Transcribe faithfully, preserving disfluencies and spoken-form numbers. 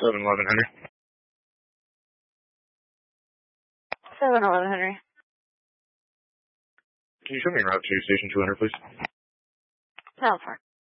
seven eleven Henry. seven eleven Henry. Can you show me en route to station two hundred, please? How far?